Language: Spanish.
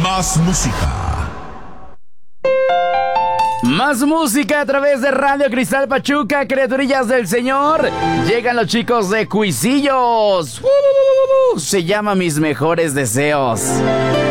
Más música. Más música a través de Radio Cristal Pachuca, criaturillas del Señor. Llegan los chicos de Cuisillos. Se llama Mis Mejores Deseos.